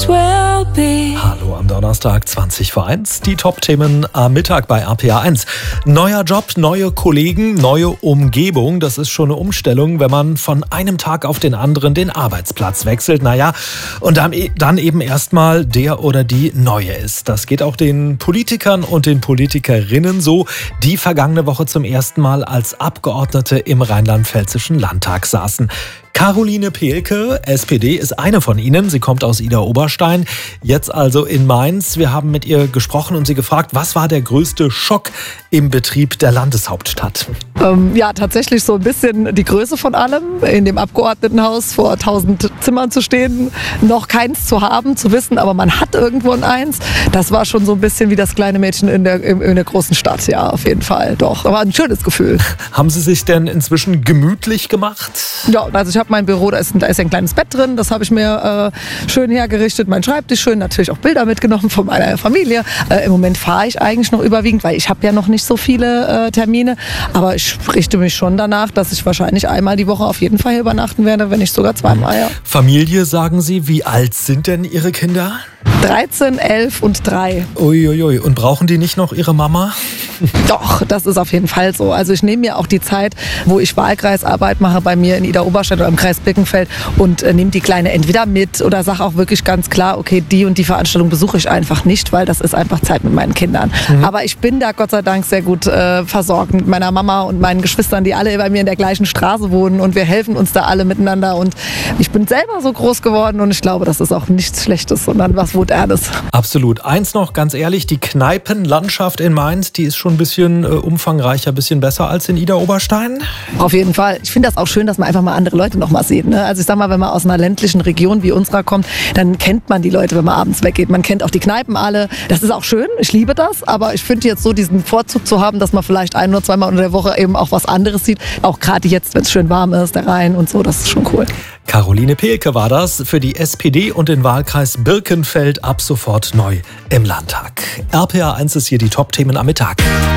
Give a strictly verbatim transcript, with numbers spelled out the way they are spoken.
will be. Hallo am Donnerstag, zwanzig vor eins. Die Top-Themen am Mittag bei R P A eins. Neuer Job, neue Kollegen, neue Umgebung. Das ist schon eine Umstellung, wenn man von einem Tag auf den anderen den Arbeitsplatz wechselt. Naja, und dann, dann eben erstmal der oder die Neue ist. Das geht auch den Politikern und den Politikerinnen so, die vergangene Woche zum ersten Mal als Abgeordnete im rheinland-pfälzischen Landtag saßen. Caroline Pehlke, S P D, ist eine von ihnen. Sie kommt aus Idar-Oberstein, jetzt also in Mainz. Wir haben mit ihr gesprochen und sie gefragt, was war der größte Schock im Betrieb der Landeshauptstadt? Ähm, ja, tatsächlich so ein bisschen die Größe von allem. In dem Abgeordnetenhaus vor tausend Zimmern zu stehen, noch keins zu haben, zu wissen, aber man hat irgendwo ein eins. Das war schon so ein bisschen wie das kleine Mädchen in der, in der großen Stadt. Ja, auf jeden Fall. Doch, aber ein schönes Gefühl. Haben Sie sich denn inzwischen gemütlich gemacht? Ja, also ich habe mein Büro, da ist, da ist ein kleines Bett drin, das habe ich mir äh, schön hergerichtet, mein Schreibtisch schön, natürlich auch Bilder mitgenommen von meiner Familie. Äh, Im Moment fahre ich eigentlich noch überwiegend, weil ich habe ja noch nicht so viele äh, Termine, aber ich richte mich schon danach, dass ich wahrscheinlich einmal die Woche auf jeden Fall hier übernachten werde, wenn nicht sogar zweimal. Ja. Familie, sagen Sie, wie alt sind denn Ihre Kinder? dreizehn, elf und drei. Uiuiui, und brauchen die nicht noch ihre Mama? Doch, das ist auf jeden Fall so. Also ich nehme mir auch die Zeit, wo ich Wahlkreisarbeit mache bei mir in Idar-Oberstein oder im Kreis Birkenfeld und äh, nehme die Kleine entweder mit oder sage auch wirklich ganz klar, okay, die und die Veranstaltung besuche ich einfach nicht, weil das ist einfach Zeit mit meinen Kindern. Mhm. Aber ich bin da Gott sei Dank sehr gut äh, versorgt mit meiner Mama und meinen Geschwistern, die alle bei mir in der gleichen Straße wohnen und wir helfen uns da alle miteinander und ich bin selber so groß geworden und ich glaube, das ist auch nichts Schlechtes, sondern was Modernes. Absolut. Eins noch, ganz ehrlich, die Kneipenlandschaft in Mainz, die ist schon ein bisschen äh, umfangreicher, ein bisschen besser als in Idar-Oberstein? Auf jeden Fall. Ich finde das auch schön, dass man einfach mal andere Leute noch mal sieht. Ne? Also ich sag mal, wenn man aus einer ländlichen Region wie unserer kommt, dann kennt man die Leute, wenn man abends weggeht. Man kennt auch die Kneipen alle. Das ist auch schön. Ich liebe das. Aber ich finde jetzt so diesen Vorzug zu haben, dass man vielleicht ein oder zweimal in der Woche eben auch was anderes sieht. Auch gerade jetzt, wenn es schön warm ist, der Rhein und so. Das ist schon cool. Caroline Pehlke war das für die S P D und den Wahlkreis Birkenfeld ab sofort neu im Landtag. R P A eins ist hier die Top-Themen am Mittag.